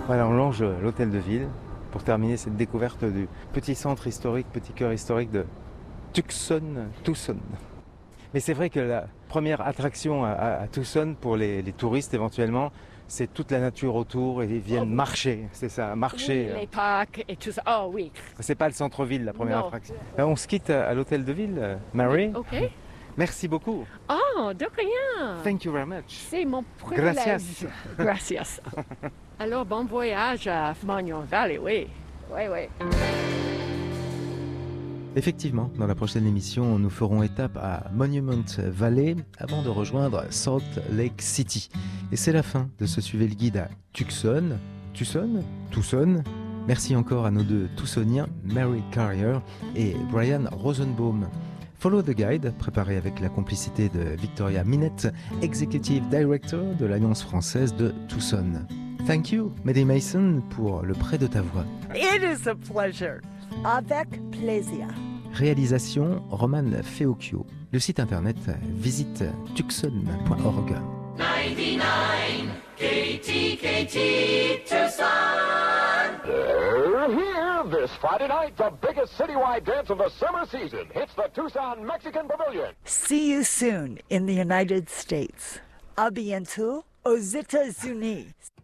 Voilà, on longe l'hôtel de ville pour terminer cette découverte du petit centre historique, petit cœur historique de Tucson. Mais c'est vrai que la première attraction à Tucson pour les touristes éventuellement, c'est toute la nature autour et ils viennent marcher, c'est ça, marcher. Oui, les parcs et tout ça. Oh oui. C'est pas le centre-ville la première Non. attraction. On se quitte à l'hôtel de ville, Mary. Ok. Merci beaucoup. Oh, de rien. Thank you very much. C'est mon privilège. Gracias. Gracias. Alors, bon voyage à Monument Valley, oui. Oui, oui. Effectivement, dans la prochaine émission, nous ferons étape à Monument Valley avant de rejoindre Salt Lake City. Et c'est la fin de ce Suivez le guide à Tucson. Tucson. Merci encore à nos deux Tucsoniens, Mary Carrier et Brian Rosenbaum. Follow the Guide, préparé avec la complicité de Victoria Minette, Executive Director de l'Alliance française de Tucson. Thank you, Mehdi Mason, pour le prêt de ta voix. It is a pleasure. Avec plaisir. Réalisation Roman Feocchio. Le site internet visite tucson.org. 99 KTKT Tucson. They're here this Friday night. The biggest citywide dance of the summer season hits the Tucson Mexican Pavilion. See you soon in the United States. A bientôt aux États-Unis.